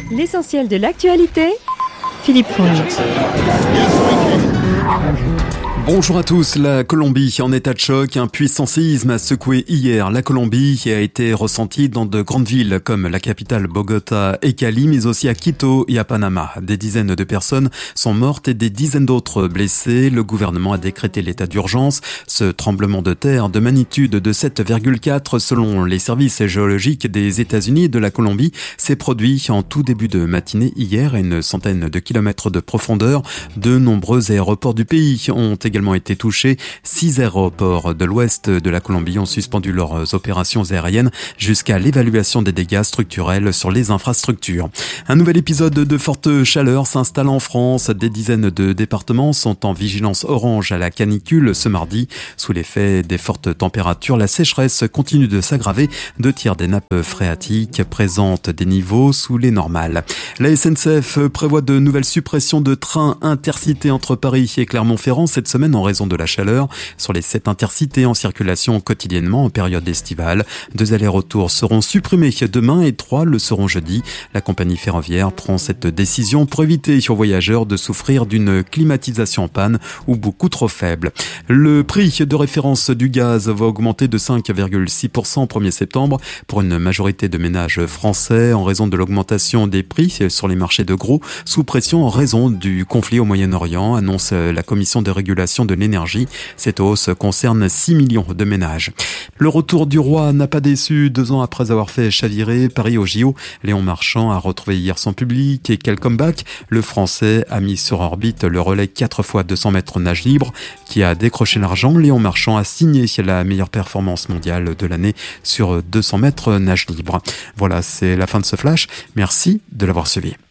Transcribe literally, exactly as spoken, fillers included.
L'essentiel de l'actualité, Philippe Fonge. Bonjour à tous. La Colombie en état de choc. Un puissant séisme a secoué hier la Colombie et a été ressenti dans de grandes villes comme la capitale Bogota et Cali, mais aussi à Quito et à Panama. Des dizaines de personnes sont mortes et des dizaines d'autres blessées. Le gouvernement a décrété l'état d'urgence. Ce tremblement de terre de magnitude de sept virgule quatre selon les services géologiques des États-Unis et de la Colombie s'est produit en tout début de matinée hier à une centaine de kilomètres de profondeur. De nombreux aéroports du pays ont également été touchés. Six aéroports de l'ouest de la Colombie ont suspendu leurs opérations aériennes jusqu'à l'évaluation des dégâts structurels sur les infrastructures. Un nouvel épisode de forte chaleur s'installe en France. Des dizaines de départements sont en vigilance orange à la canicule ce mardi. Sous l'effet des fortes températures, la sécheresse continue de s'aggraver. Deux tiers des nappes phréatiques présentent des niveaux sous les normales. La S N C F prévoit de nouvelles suppressions de trains intercités entre Paris et Clermont-Ferrand cette semaine en raison de la chaleur. Sur les sept intercités en circulation quotidiennement en période estivale, deux allers-retours seront supprimés demain et trois le seront jeudi. La compagnie ferroviaire prend cette décision pour éviter aux voyageurs de souffrir d'une climatisation en panne ou beaucoup trop faible. Le prix de référence du gaz va augmenter de cinq virgule six pour cent au premier septembre pour une majorité de ménages français en raison de l'augmentation des prix sur les marchés de gros sous pression en raison du conflit au Moyen-Orient, annonce la commission de régulation de l'énergie. Cette hausse concerne six millions de ménages. Le retour du roi n'a pas déçu. Deux ans après avoir fait chavirer Paris au J O, Léon Marchand a retrouvé hier son public et quel comeback. Le Français a mis sur orbite le relais quatre fois deux cents mètres nage libre qui a décroché l'argent. Léon Marchand a signé la meilleure performance mondiale de l'année sur deux cents mètres nage libre. Voilà, c'est la fin de ce flash. Merci de l'avoir suivi.